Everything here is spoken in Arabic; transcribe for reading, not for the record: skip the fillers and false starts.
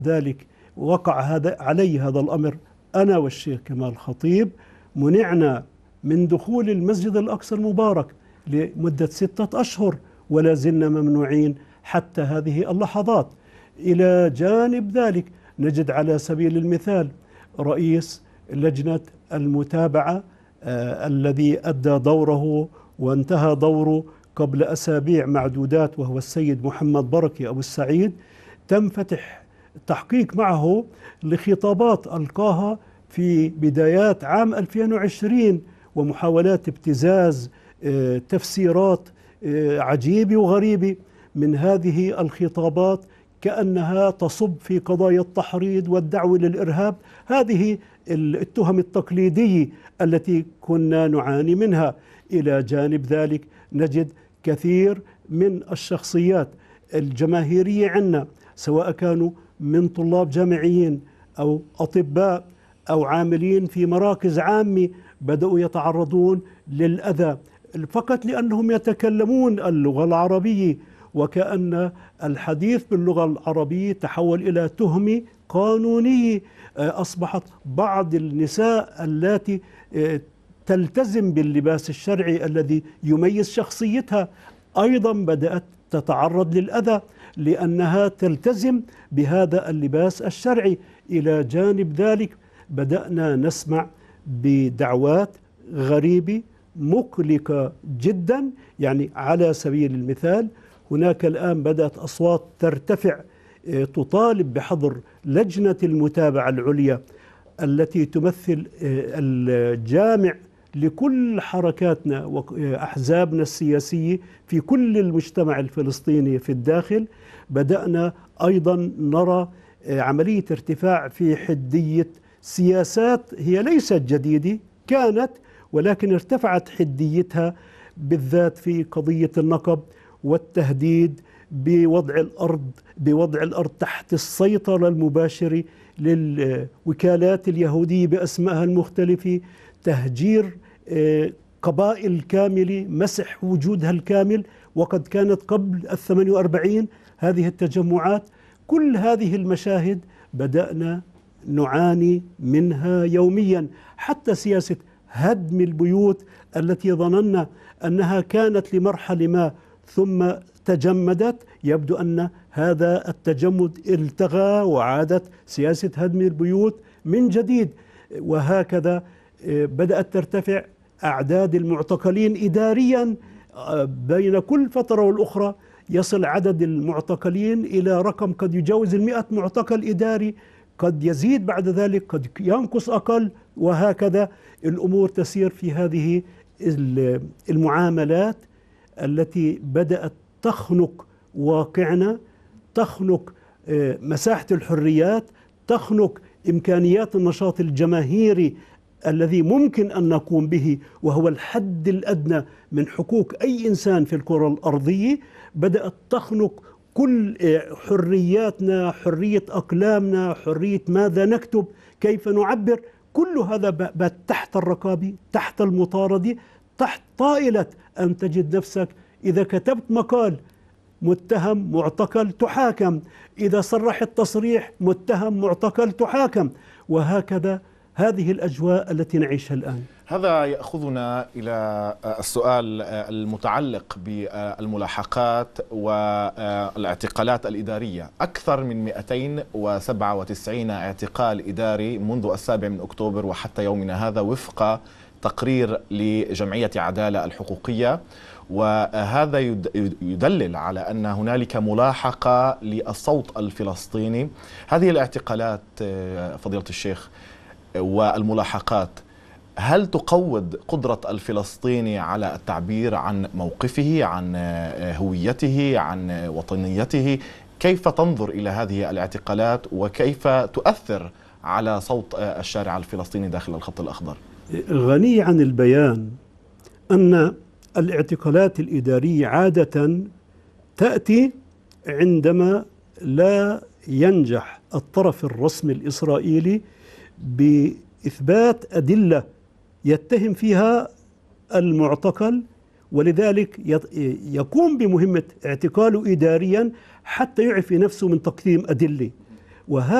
ذلك وقع هذا الأمر، أنا والشيخ كمال خطيب منعنا من دخول المسجد الأقصى المبارك لمدة 6 أشهر، ولا زلنا ممنوعين حتى هذه اللحظات. إلى جانب ذلك نجد على سبيل المثال رئيس لجنة المتابعة الذي أدى دوره وانتهى دوره قبل أسابيع معدودات، وهو السيد محمد بركي أبو السعيد، تم فتح تحقيق معه لخطابات ألقاها في بدايات عام 2020 ومحاولات ابتزاز تفسيرات عجيبة وغريبة من هذه الخطابات كأنها تصب في قضايا التحريض والدعوة للإرهاب. هذه التهم التقليدية التي كنا نعاني منها. إلى جانب ذلك نجد كثير من الشخصيات الجماهيرية عندنا، سواء كانوا من طلاب جامعيين أو أطباء أو عاملين في مراكز عامة، بدأوا يتعرضون للأذى فقط لأنهم يتكلمون اللغة العربية، وكأن الحديث باللغة العربية تحول إلى تهمة قانونية. أصبحت بعض النساء التي تلتزم باللباس الشرعي الذي يميز شخصيتها أيضا بدأت تتعرض للأذى لأنها تلتزم بهذا اللباس الشرعي. إلى جانب ذلك بدأنا نسمع بدعوات غريبة مقلقة جدا. يعني على سبيل المثال هناك الآن بدأت أصوات ترتفع تطالب بحظر لجنة المتابعة العليا التي تمثل الجامع لكل حركاتنا وأحزابنا السياسية في كل المجتمع الفلسطيني في الداخل. بدأنا أيضا نرى عملية ارتفاع في حدية سياسات هي ليست جديدة، كانت ولكن ارتفعت حديتها بالذات في قضية النقب والتهديد بوضع الأرض تحت السيطرة المباشرة للوكالات اليهودية بأسمائها المختلفة، تهجير قبائل كاملة، مسح وجودها الكامل، وقد كانت قبل 48 هذه التجمعات. كل هذه المشاهد بدأنا نعاني منها يوميا. حتى سياسة هدم البيوت التي ظننا أنها كانت لمرحلة ما ثم تجمدت، يبدو أن هذا التجمد التغى وعادت سياسة هدم البيوت من جديد. وهكذا بدأت ترتفع أعداد المعتقلين إداريا بين كل فترة والأخرى، يصل عدد المعتقلين إلى رقم قد يجاوز 100 معتقل إداري، قد يزيد بعد ذلك، قد ينقص أقل، وهكذا الأمور تسير في هذه المعاملات التي بدأت تخنق واقعنا، تخنق مساحة الحريات، تخنق إمكانيات النشاط الجماهيري الذي ممكن أن نقوم به، وهو الحد الأدنى من حقوق أي إنسان في الكرة الأرضية. بدأت تخنق كل حرياتنا، حرية أقلامنا، حرية ماذا نكتب، كيف نعبر. كل هذا بات تحت الرقابة، تحت المطاردة، تحت طائلة أن تجد نفسك إذا كتبت مقال متهم معتقل تحاكم، إذا صرحت تصريح متهم معتقل تحاكم، وهكذا هذه الأجواء التي نعيشها الآن. هذا يأخذنا إلى السؤال المتعلق بالملاحقات والاعتقالات الإدارية. أكثر من 297 اعتقال إداري منذ 7 أكتوبر وحتى يومنا هذا وفق تقرير لجمعية عدالة الحقوقية، وهذا يدلل على أن هنالك ملاحقة للصوت الفلسطيني. هذه الاعتقالات فضيلة الشيخ والملاحقات هل تقوض قدرة الفلسطيني على التعبير عن موقفه، عن هويته، عن وطنيته؟ كيف تنظر إلى هذه الاعتقالات وكيف تؤثر على صوت الشارع الفلسطيني داخل الخط الأخضر؟ غني عن البيان أن الاعتقالات الإدارية عادة تأتي عندما لا ينجح الطرف الرسمي الإسرائيلي بإثبات أدلة يتهم فيها المعتقل، ولذلك يقوم بمهمة اعتقاله إداريا حتى يعفي نفسه من تقديم أدلة. وهذا